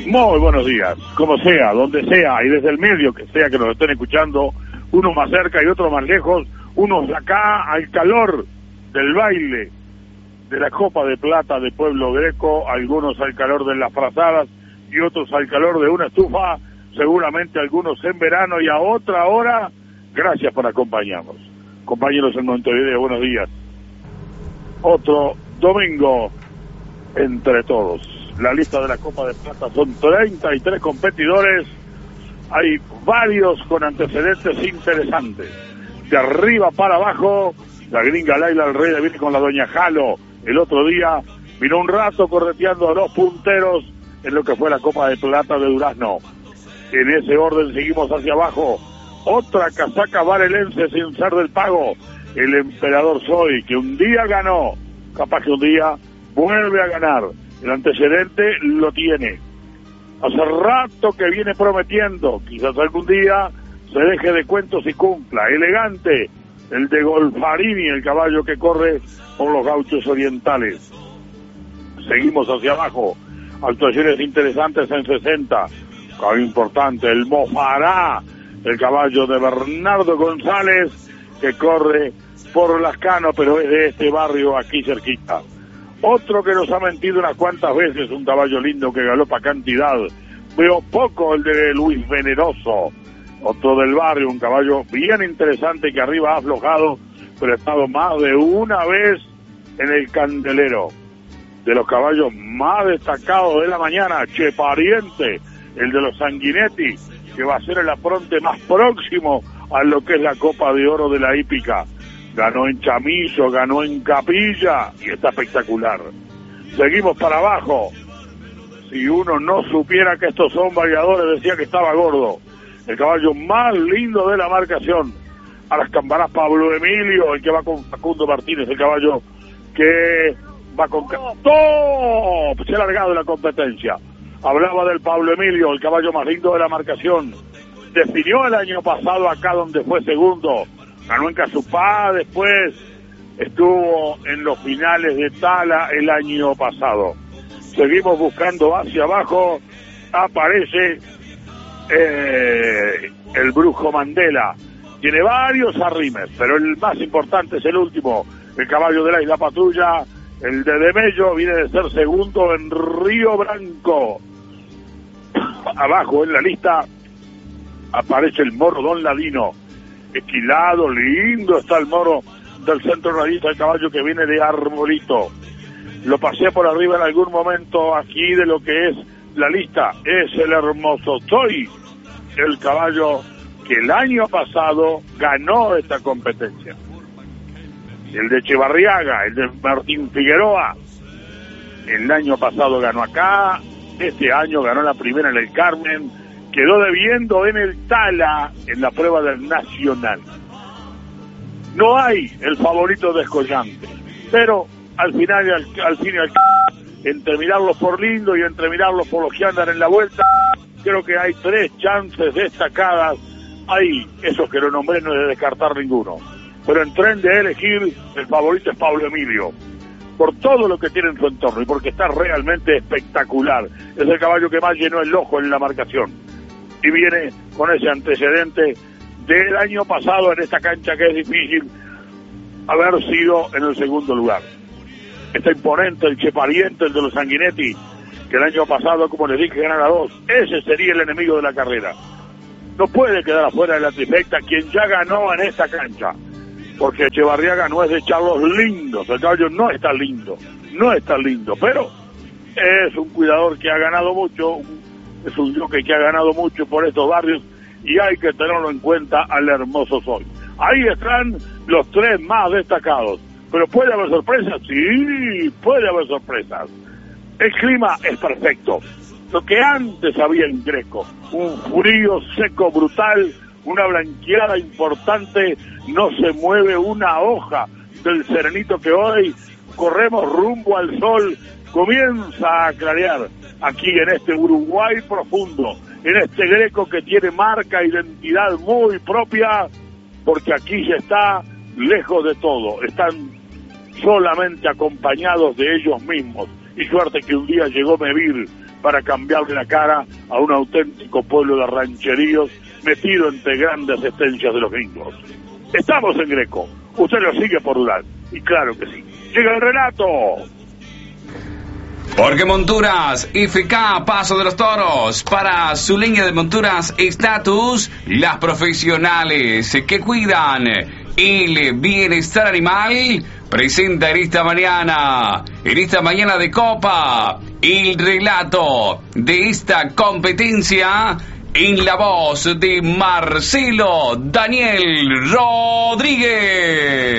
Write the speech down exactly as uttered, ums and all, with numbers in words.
Muy buenos días, como sea, donde sea, y desde el medio que sea que nos estén escuchando, unos más cerca y otros más lejos, unos acá al calor del baile de la Copa de Plata de Pueblo Greco, algunos al calor de las frazadas y otros al calor de una estufa, seguramente algunos en verano y a otra hora. Gracias por acompañarnos. Compañeros en Montevideo, buenos días. Otro domingo entre todos. La lista de la Copa de Plata son treinta y tres competidores. Hay varios con antecedentes interesantes. De arriba para abajo, la gringa Laila Alreda viene con la doña Jalo. El otro día vino un rato correteando a dos punteros en lo que fue la Copa de Plata de Durazno. En ese orden seguimos hacia abajo. Otra casaca varelense sin ser del pago. El Emperador Soy, que un día ganó, capaz que un día vuelve a ganar. El antecedente lo tiene. Hace rato que viene prometiendo, quizás algún día se deje de cuentos y cumpla. Elegante, el de Golfarini, el caballo que corre por los gauchos orientales. Seguimos hacia abajo. Actuaciones interesantes en sesenta. Caballo importante, el Mofará, el caballo de Bernardo González, que corre por Lascano, pero es de este barrio aquí cerquita. Otro que nos ha mentido unas cuantas veces, un caballo lindo que galopa cantidad. Veo poco el de Luis Veneroso, otro del barrio, un caballo bien interesante que arriba ha aflojado, pero ha estado más de una vez en el candelero. De los caballos más destacados de la mañana, Che Pariente, el de los Sanguinetti, que va a ser el apronte más próximo a lo que es la Copa de Oro de la hípica. Ganó en Chamillo, ganó en Capilla y está espectacular. Seguimos para abajo. Si uno no supiera que estos son variadores, decía que estaba gordo. El caballo más lindo de la marcación. A las campanas Pablo Emilio, el que va con Facundo Martínez, el caballo que va con... ¡Top! Se ha largado la competencia. Hablaba del Pablo Emilio, el caballo más lindo de la marcación. Definió el año pasado acá donde fue segundo. Ganó en Casupá, después estuvo en los finales de Tala el año pasado. Seguimos buscando hacia abajo, aparece eh, el Brujo Mandela. Tiene varios arrimes, pero el más importante es el último, el caballo de la Isla Patrulla, el de Demello, viene de ser segundo en Río Branco. Abajo en la lista aparece el Moro Don Ladino. Esquilado, lindo está el moro del centro radista, el caballo que viene de Arbolito. Lo pasé por arriba en algún momento aquí de lo que es la lista. Es el Hermoso Soy, el caballo que el año pasado ganó esta competencia. El de Echevarriaga, el de Martín Figueroa, el año pasado ganó acá, este año ganó la primera en el Carmen. Quedó debiendo en el Tala en la prueba del Nacional. No hay el favorito descollante, pero al final, al, al fin y al cabo, entre mirarlos por lindo y entre mirarlos por los que andan en la vuelta, creo que hay tres chances destacadas. Hay esos que lo nombré, no he de descartar ninguno. Pero en tren de elegir, el favorito es Pablo Emilio. Por todo lo que tiene en su entorno y porque está realmente espectacular. Es el caballo que más llenó el ojo en la marcación. Y viene con ese antecedente del año pasado en esta cancha que es difícil haber sido en el segundo lugar. Está imponente el Che Pariente, el de los Sanguinetti, que el año pasado, como les dije, ganara dos. Ese sería el enemigo de la carrera. No puede quedar afuera de la trifecta quien ya ganó en esta cancha, porque Echevarriaga no es de echarlos lindos. El caballo no está lindo, no está lindo, pero es un cuidador que ha ganado mucho, es un jockey que ha ganado mucho por estos barrios y hay que tenerlo en cuenta al Hermoso Soy. Ahí están los tres más destacados. ¿Pero puede haber sorpresas? Sí, puede haber sorpresas. El clima es perfecto. Lo que antes había en Greco, un frío seco brutal, una blanqueada importante, no se mueve una hoja del serenito que hoy corremos rumbo al sol, comienza a clarear aquí en este Uruguay profundo, en este Greco que tiene marca, identidad muy propia, porque aquí ya está lejos de todo, están solamente acompañados de ellos mismos, y suerte que un día llegó Mevir para cambiarle la cara a un auténtico pueblo de rancheríos metido entre grandes estencias de los gringos. Estamos en Greco, usted lo sigue por Dural, y claro que sí. ¡Llega el relato! Porque Monturas I F K Paso de los Toros, para su línea de monturas Status, las profesionales que cuidan el bienestar animal, presenta en esta mañana, en esta mañana de Copa, el relato de esta competencia en la voz de Marcelo Daniel Rodríguez.